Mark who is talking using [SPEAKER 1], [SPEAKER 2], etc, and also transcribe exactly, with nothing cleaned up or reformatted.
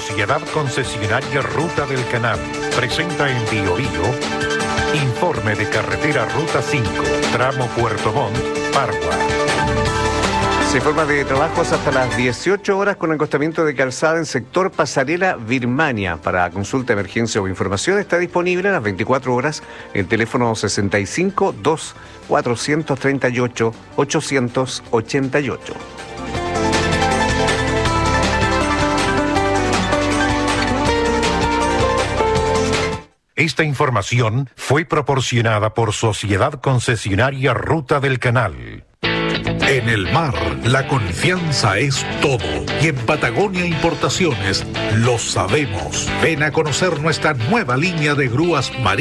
[SPEAKER 1] Sociedad Concesionaria Ruta del Canal presenta en Bio Bio informe de carretera Ruta cinco, tramo Puerto Montt, Pargua.
[SPEAKER 2] Se informa de trabajos hasta las dieciocho horas con acostamiento de calzada en sector Pasarela Birmania. Para consulta, emergencia o información está disponible a las veinticuatro horas el teléfono sesenta y cinco, dos, cuatrocientos treinta y ocho, ochocientos ochenta y ocho.
[SPEAKER 1] Esta información fue proporcionada por Sociedad Concesionaria Ruta del Canal.
[SPEAKER 3] En el mar, la confianza es todo. Y en Patagonia Importaciones lo sabemos. Ven a conocer nuestra nueva línea de grúas marítimas.